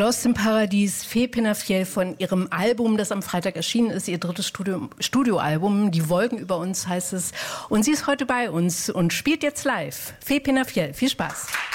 Lost im Paradies, Fee Penafiel von ihrem Album, das am Freitag erschienen ist, ihr drittes Studioalbum. Die Wolken über uns heißt es. Und sie ist heute bei uns und spielt jetzt live. Fee Penafiel, viel Spaß.